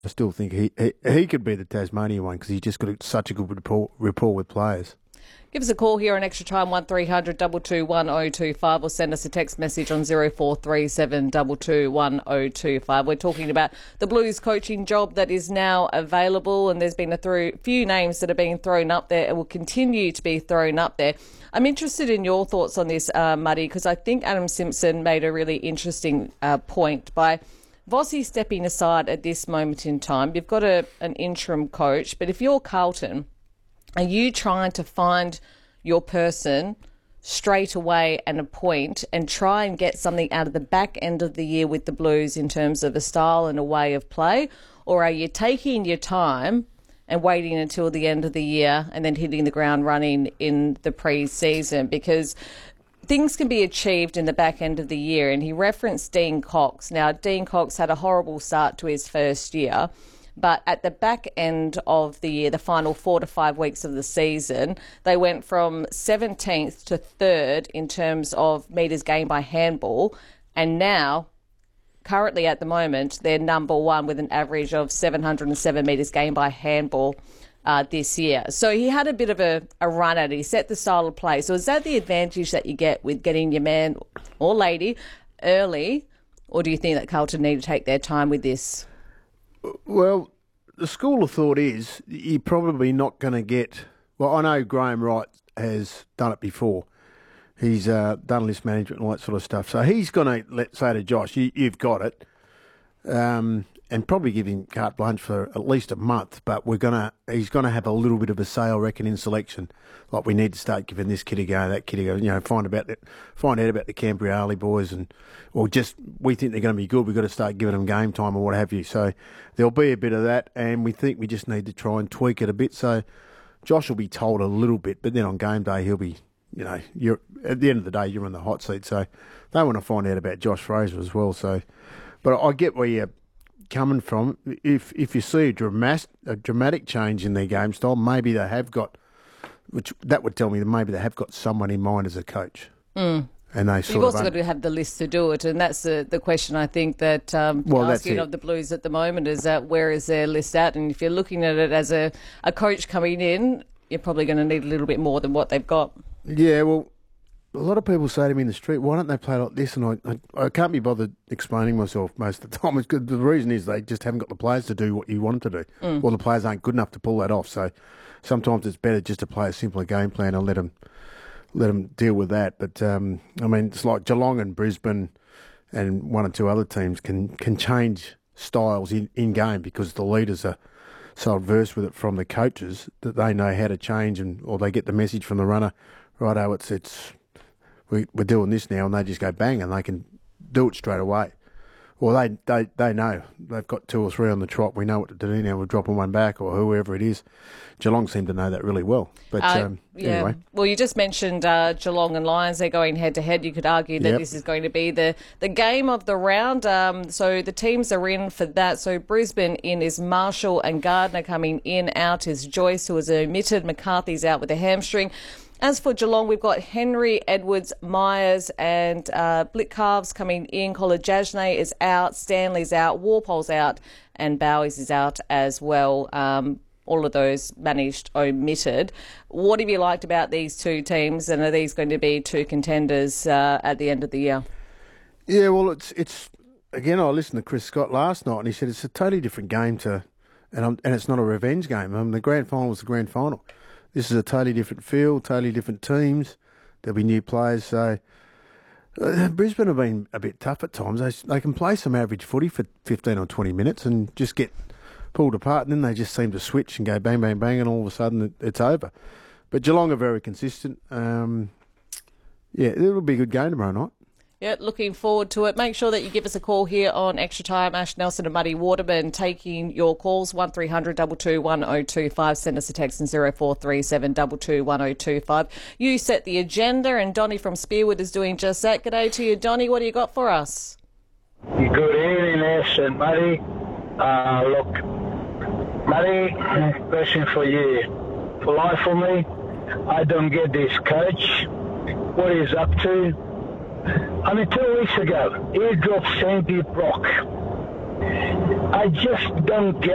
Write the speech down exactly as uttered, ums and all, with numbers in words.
I still think he he, he could be the Tasmania one because he's just got such a good rapport, rapport with players. Give us a call here on Extra Time, one three hundred two two one oh two five, or send us a text message on zero four three seven two two one oh two five. We're talking about the Blues coaching job that is now available, and there's been a through, few names that have been thrown up there and will continue to be thrown up there. I'm interested in your thoughts on this, uh, Muddy, because I think Adam Simpson made a really interesting uh, point by Vossi stepping aside at this moment in time. You've got a, an interim coach, but if you're Carlton, are you trying to find your person straight away and appoint and try and get something out of the back end of the year with the Blues in terms of a style and a way of play? Or are you taking your time and waiting until the end of the year and then hitting the ground running in the pre-season? Because things can be achieved in the back end of the year. And he referenced Dean Cox. Now, Dean Cox had a horrible start to his first year, but at the back end of the year, the final four to five weeks of the season, they went from seventeenth to third in terms of metres gained by handball. And now, currently at the moment, they're number one with an average of seven hundred seven metres gained by handball uh, this year. So he had a bit of a, a run at it. He set the style of play. So is that the advantage that you get with getting your man or lady early? Or do you think that Carlton need to take their time with this? Well, the school of thought is you're probably not going to get... Well, I know Graham Wright has done it before. He's uh, done list management and all that sort of stuff. So he's going to let say to Josh, you, you've got it, um, and probably give him carte blanche for at least a month. But we're gonna, he's going to have a little bit of a say, I reckon, in selection. Like we need to start giving this kid a go, that kid a go. You know, find about that, find out about the Cambriale boys, and or just we think they're going to be good. We've got to start giving them game time or what have you. So there'll be a bit of that, and we think we just need to try and tweak it a bit. So Josh will be told a little bit, but then on game day he'll be. You know, you're at the end of the day, you're in the hot seat, so they want to find out about Josh Fraser as well. So, but I get where you're coming from. If if you see a dramatic a dramatic change in their game style, maybe they have got, which that would tell me that maybe they have got someone in mind as a coach. Mm. And they sort You've of also got to have the list to do it, and that's the, the question I think that um, well, you're asking of the Blues at the moment is that where is their list at? And if you're looking at it as a, a coach coming in, you're probably going to need a little bit more than what they've got. Yeah, well, a lot of people say to me in the street, why don't they play like this? And I, I, I can't be bothered explaining myself most of the time. It's good. The reason is they just haven't got the players to do what you want them to do. Mm. Or the players aren't good enough to pull that off. So sometimes it's better just to play a simpler game plan and let them, let them deal with that. But, um, I mean, it's like Geelong and Brisbane and one or two other teams can, can change styles in, in game because the leaders are so adverse with it from the coaches that they know how to change, and or they get the message from the runner, righto, it's it's we, we're doing this now, and they just go bang, and they can do it straight away. Well, they, they, they know. They've got two or three on the trot. We know what to do now. We're dropping one back or whoever it is. Geelong seem to know that really well. But uh, um, yeah. anyway. Well, you just mentioned uh, Geelong and Lions. They're going head-to-head. You could argue that Yep. this is going to be the, the game of the round. Um, so the teams are in for that. So Brisbane in is Marshall and Gardner. Coming in. Out is Joyce, who was omitted. McCarthy's out with a hamstring. As for Geelong, we've got Henry, Edwards, Myers and uh, Blitcalves coming in. Kolajajne is out, Stanley's out, Walpole's out and Bowie's is out as well. Um, all of those managed omitted. What have you liked about these two teams, and are these going to be two contenders uh, at the end of the year? Yeah, well, it's, it's again, I listened to Chris Scott last night and he said it's a totally different game to, and, I'm, and it's not a revenge game. I mean, the grand final was the grand final. This is a totally different field, totally different teams. There'll be new players. So uh, Brisbane have been a bit tough at times. They, they can play some average footy for fifteen or twenty minutes and just get pulled apart, and then they just seem to switch and go bang, bang, bang, and all of a sudden it, it's over. But Geelong are very consistent. Um, yeah, it'll be a good game tomorrow night. Yeah, looking forward to it. Make sure that you give us a call here on Extra Time. Ash Nelson and Muddy Waterman taking your calls. one three hundred two two one oh two five. Send us a text on zero four three seven two two one oh two five. You set the agenda, and Donnie from Spearwood is doing just that. G'day to you, Donnie. What do you got for us? Good evening, Ash and Muddy. Uh, look, Muddy, question for you. For life for me, I don't get this coach. What he's up to. I mean, two weeks ago, he dropped Sandy Brock. I just don't get